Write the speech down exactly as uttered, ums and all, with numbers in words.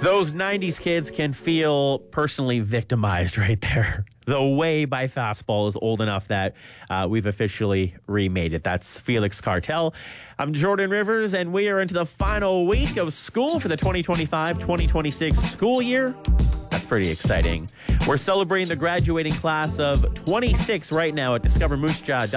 Those nineties kids can feel personally victimized right there. The Way by Fastball is old enough that uh, we've officially remade it. That's Felix Cartel. I'm Jordan Rivers, and we are into the final week of school for the twenty twenty-five twenty twenty-six school year. That's pretty exciting. We're celebrating the graduating class of twenty-six right now at discover moose jaw dot